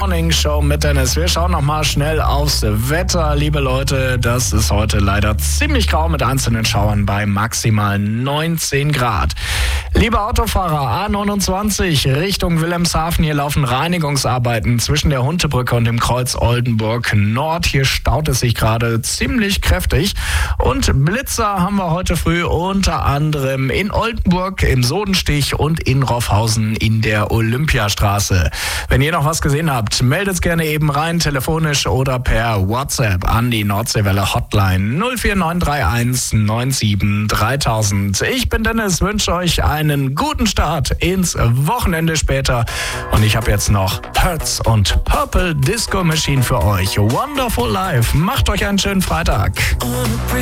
Morning Show mit Dennis. Wir schauen nochmal schnell aufs Wetter, liebe Leute. Das ist heute leider ziemlich grau mit einzelnen Schauern bei maximal 19 Grad. Liebe Autofahrer, A29 Richtung Wilhelmshaven. Hier laufen Reinigungsarbeiten zwischen der Huntebrücke und dem Kreuz Oldenburg Nord. Hier staut es sich gerade ziemlich kräftig. Und Blitzer haben wir heute früh unter anderem in Oldenburg, im Sodenstich und in Roffhausen in der Olympiastraße. Wenn ihr noch was gesehen habt, meldet gerne eben rein, telefonisch oder per WhatsApp an die Nordseewelle Hotline 04931 97 3000. Ich bin Dennis, wünsche euch einen guten Start ins Wochenende später. Und ich habe jetzt noch Hertz und Purple Disco Machine für euch. Wonderful Life. Macht euch einen schönen Freitag.